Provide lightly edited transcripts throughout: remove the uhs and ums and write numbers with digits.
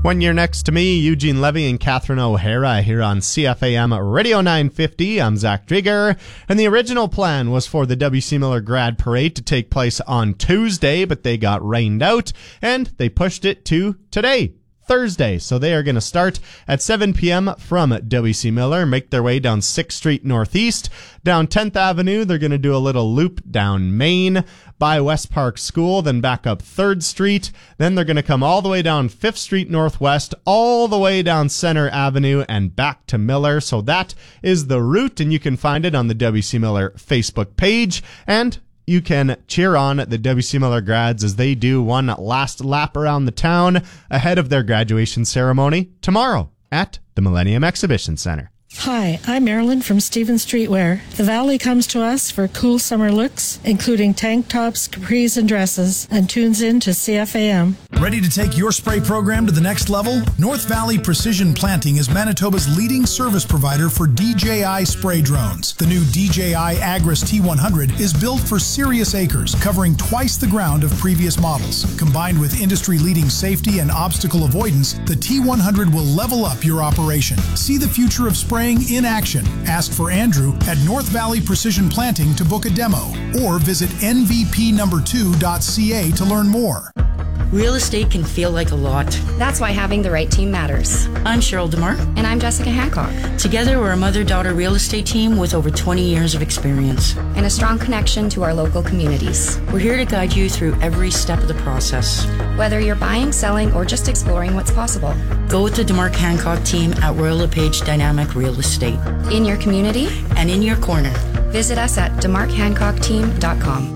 When you're next to me, Eugene Levy and Catherine O'Hara here on CFAM Radio 950. I'm Zach Drieger, and the original plan was for the W.C. Miller Grad Parade to take place on Tuesday, but they got rained out, and they pushed it to today, Thursday. So they are going to start at 7 p.m. from W.C. Miller, make their way down 6th Street Northeast, down 10th Avenue. They're going to do a little loop down Main by West Park School, then back up 3rd Street. Then they're going to come all the way down 5th Street Northwest, all the way down Center Avenue and back to Miller. So that is the route, and you can find it on the W.C. Miller Facebook page. And you can cheer on the W.C. Miller grads as they do one last lap around the town ahead of their graduation ceremony tomorrow at the Millennium Exhibition Center. Hi, I'm Marilyn from Stevens Streetwear. The Valley comes to us for cool summer looks, including tank tops, capris, and dresses, and tunes in to CFAM. Ready to take your spray program to the next level? North Valley Precision Planting is Manitoba's leading service provider for DJI spray drones. The new DJI Agris T100 is built for serious acres, covering twice the ground of previous models. Combined with industry-leading safety and obstacle avoidance, the T100 will level up your operation. See the future of spraying in action. Ask for Andrew at North Valley Precision Planting to book a demo, or visit nvp2.ca to learn more. Real estate can feel like a lot. That's why having the right team matters. I'm Cheryl DeMar. And I'm Jessica Hancock. Together, we're a mother-daughter real estate team with over 20 years of experience. And a strong connection to our local communities. We're here to guide you through every step of the process. Whether you're buying, selling, or just exploring what's possible. Go with the DeMar Hancock team at Royal LePage Dynamic Real Estate. In your community. And in your corner. Visit us at demarkhancockteam.com.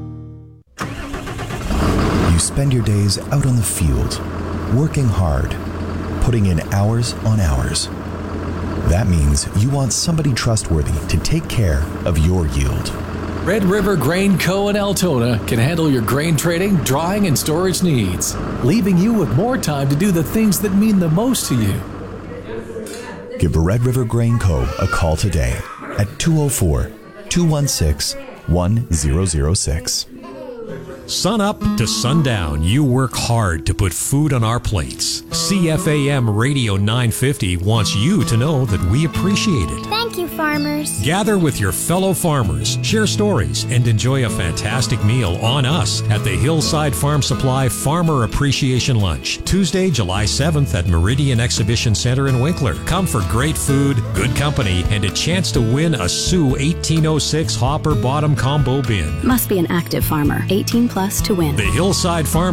You spend your days out on the field, working hard, putting in hours on hours. That means you want somebody trustworthy to take care of your yield. Red River Grain Co. in Altona can handle your grain trading, drying, and storage needs, leaving you with more time to do the things that mean the most to you. Give Red River Grain Co. a call today at 204-216-1006. Sun up to sundown, you work hard to put food on our plates. CFAM Radio 950 wants you to know that we appreciate it. Thank you, farmers. Gather with your fellow farmers, share stories, and enjoy a fantastic meal on us at the Hillside Farm Supply Farmer Appreciation Lunch, Tuesday, July 7th at Meridian Exhibition Center in Winkler. Come for great food, good company, and a chance to win a Sioux 1806 Hopper Bottom Combo Bin. Must be an active farmer, 18 plus to win. The Hillside Farm